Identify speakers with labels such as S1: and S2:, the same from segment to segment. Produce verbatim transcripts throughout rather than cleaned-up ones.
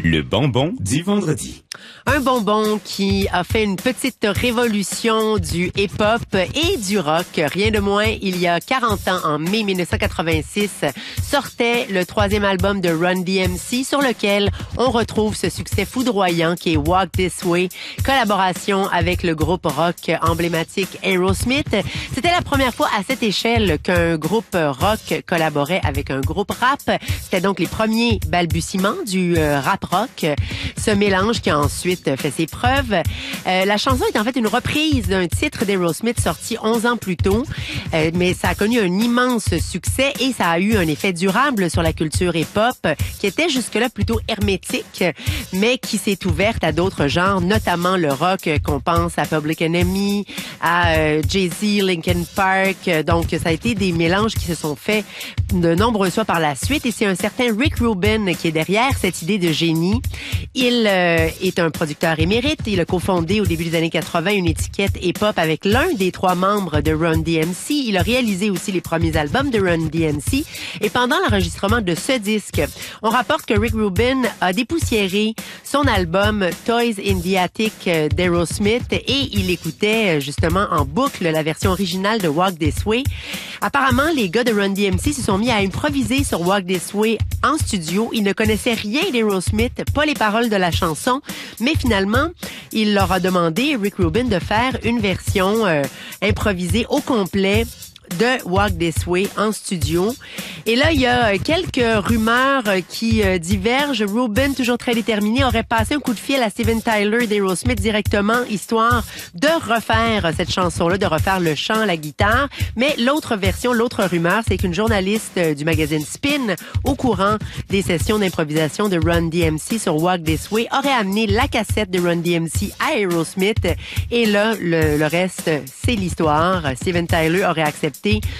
S1: Le bonbon du vendredi.
S2: Un bonbon qui a fait une petite révolution du hip-hop et du rock. Rien de moins, il y a quarante ans, en mai dix-neuf cent quatre-vingt-six, sortait le troisième album de Run D M C sur lequel on retrouve ce succès foudroyant qui est Walk This Way, collaboration avec le groupe rock emblématique Aerosmith. C'était la première fois à cette échelle qu'un groupe rock collaborait avec un groupe rap. C'était donc les premiers balbutiements du euh, rap rock. Ce mélange qui a ensuite fait ses preuves. Euh, la chanson est en fait une reprise d'un titre d'Aerosmith sorti onze ans plus tôt, euh, mais ça a connu un immense succès et ça a eu un effet durable sur la culture hip-hop qui était jusque-là plutôt hermétique, mais qui s'est ouverte à d'autres genres, notamment le rock, qu'on pense à Public Enemy, à euh, Jay-Z, Linkin Park. Donc, ça a été des mélanges qui se sont faits de nombreuses fois par la suite et c'est un certain Rick Rubin qui est derrière cette idée de génie. Il euh, est un producteur émérite. Il a cofondé au début des années quatre-vingt une étiquette hip-hop avec l'un des trois membres de Run D M C. Il a réalisé aussi les premiers albums de Run D M C. Et pendant l'enregistrement de ce disque, on rapporte que Rick Rubin a dépoussiéré son album Toys in the Attic d'Aerosmith et il écoutait justement en boucle la version originale de Walk This Way. Apparemment, les gars de Run D M C se sont mis à improviser sur Walk This Way en studio. Ils ne connaissaient rien d'Aerosmith, pas les paroles de la chanson, mais finalement, il leur a demandé, Rick Rubin, de faire une version euh, improvisée au complet de Walk This Way en studio. Et là, il y a quelques rumeurs qui euh, divergent. Rubin, toujours très déterminé, aurait passé un coup de fil à Steven Tyler d'Aerosmith directement, histoire de refaire cette chanson-là, de refaire le chant, la guitare. Mais l'autre version, l'autre rumeur, c'est qu'une journaliste du magazine Spin, au courant des sessions d'improvisation de Run D M C sur Walk This Way, aurait amené la cassette de Run D M C à Aerosmith. Et là, le, le reste, c'est l'histoire. Steven Tyler aurait accepté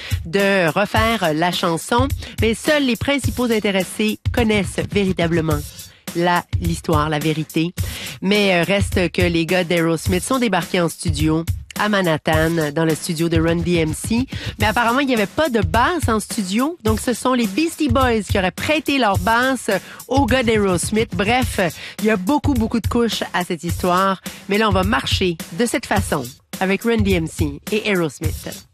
S2: de refaire la chanson, mais seuls les principaux intéressés connaissent véritablement la l'histoire, la vérité. Mais reste que les gars d'Aerosmith sont débarqués en studio à Manhattan, dans le studio de Run D M C. Mais apparemment, il n'y avait pas de basse en studio. Donc, ce sont les Beastie Boys qui auraient prêté leur basse aux gars d'Aerosmith. Bref, il y a beaucoup, beaucoup de couches à cette histoire. Mais là, on va marcher de cette façon avec Run D M C et Aerosmith.